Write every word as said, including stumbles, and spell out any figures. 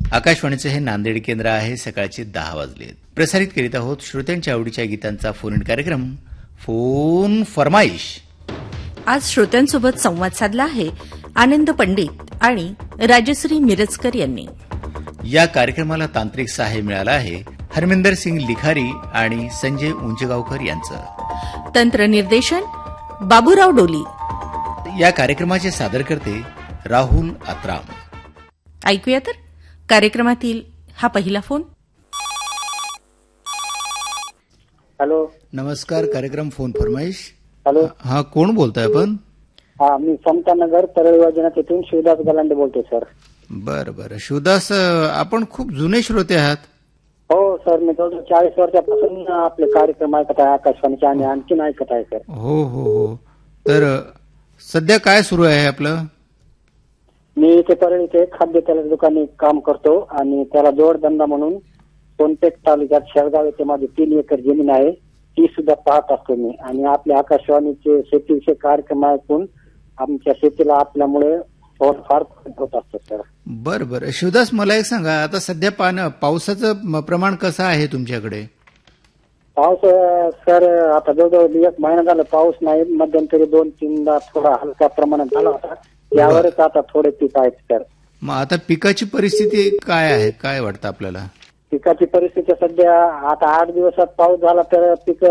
आकाशवाणीचं हे नांदेड केंद्र आहे. सकाळचे दहा वाजलेत. प्रसारित करीत आहोत श्रोत्यांच्या आवडीच्या गीतांचा फोन इन कार्यक्रम फोन फरमाईश. आज श्रोत्यांसोबत संवाद साधला आहे आनंद पंडित आणि राजश्री मिरजकर यांनी. या कार्यक्रमाला तांत्रिक सहाय्य मिळालं आहे हरमिंदर सिंग लिखारी आणि संजय उंचगावकर यांचं. तंत्रनिर्देशन बाबूराव डोली. या कार्यक्रमाचे सादरकर्ते राहुल आत्राम. ऐकूया तर कार्यक्रमातील हा पहिला फोन. हॅलो. नमस्कार. कार्यक्रम फोन फरमाईश. हॅलो. हा, कोण बोलताय आपण? हा, मी समतानगर तरळी योजनात येथून शिवदास गलांडे बोलतोय सर. बरं बरं. शिवदास, आपण खूप जुने श्रोते आहात. हो सर, मी जवळजवळ चाळीस वर्षापासून आपले कार्यक्रम ऐकत आहे आकाशवाणीचे आणि आणखीन ऐकत आहे सर. हो हो हो. तर सध्या काय सुरू आहे आपलं? मी इथे परळीचे खाद्य तेलाच्या दुकानी काम करतो आणि त्याला जोडधंदा म्हणून सोनपेठ तालुक्यात शेळगाव येथे माझी तीन एकर जमीन आहे, ती सुद्धा पाहत असतो मी. आणि आपल्या आकाशवाणीचे शेतीविषयी कार्यक्रम ऐकून आमच्या शेतीला आपल्यामुळे फार होत असतो सर. बरं बरं. शिवदास, मला एक सांगा, आता सध्या पान पावसाचं प्रमाण कसं आहे तुमच्याकडे? पाऊस सर आता जवळजवळ एक महिना झाला पाऊस नाही. मध्यंतरी दोन तीनदा थोडा हलक्या प्रमाणात झाला होता. यावरच आता थोडे पीक आहेत सर. मग आता पिकाची परिस्थिती काय आहे, काय वाटतं आपल्याला? पिकाची परिस्थिती सध्या आता आठ दिवसात पाऊस झाला तर पीक